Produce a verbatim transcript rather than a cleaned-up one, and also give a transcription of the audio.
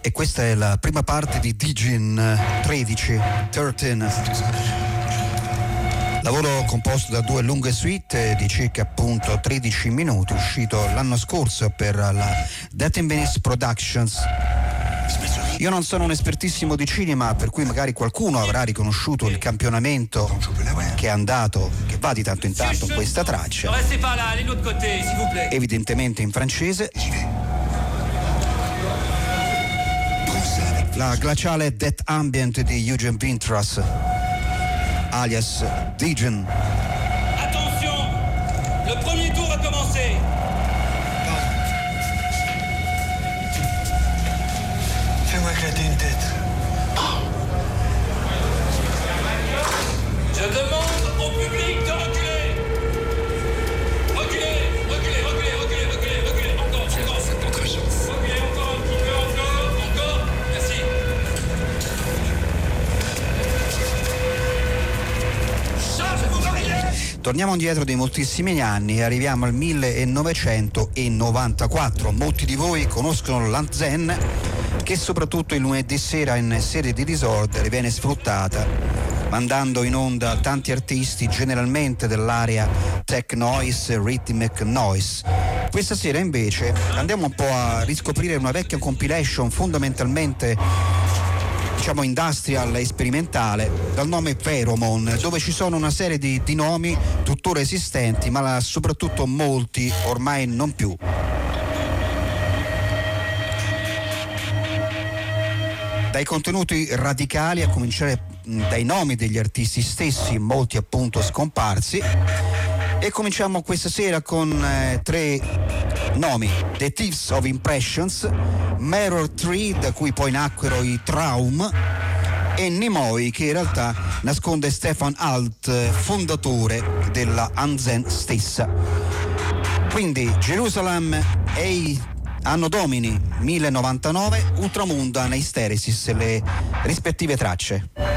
E questa è la prima parte di Digin tredici, tredici. Lavoro composto da due lunghe suite di circa appunto tredici minuti, uscito l'anno scorso per la Death in Venice Productions. Io non sono un espertissimo di cinema, per cui magari qualcuno avrà riconosciuto il campionamento che è andato, che va di tanto in tanto in questa traccia, evidentemente in francese. La glaciale Death Ambient di Eugen Vintras, alias Digin. Attention, le premier tour va commencer. Fais-moi éclater une tête. Je demande au public de reculer. Reculer, reculer, reculer, reculer, reculer, reculer. Encore, encore. C'est notre chance. Reculer encore un petit peu, encore, encore. Merci. Torniamo indietro di moltissimi anni e arriviamo al millenovecentonovantaquattro. Molti di voi conoscono l'Anzen, che soprattutto il lunedì sera in serie di Disorder viene sfruttata, mandando in onda tanti artisti, generalmente dell'area tech noise, rhythmic noise. Questa sera invece andiamo un po' a riscoprire una vecchia compilation fondamentalmente, diciamo, industrial e sperimentale, dal nome Pheromone, dove ci sono una serie di, di nomi tuttora esistenti, ma soprattutto molti ormai non più. Dai contenuti radicali, a cominciare dai nomi degli artisti stessi, molti appunto scomparsi, e cominciamo questa sera con eh, tre nomi: The Thieves of Impressions, Mirror Tree, da cui poi nacquero i Traum, e Nimoy, che in realtà nasconde Stefan Alt, fondatore della Anzen stessa. Quindi Jerusalem e Anno Domini millecentonovantanove, Ultramunda, Hysteresis, le rispettive tracce.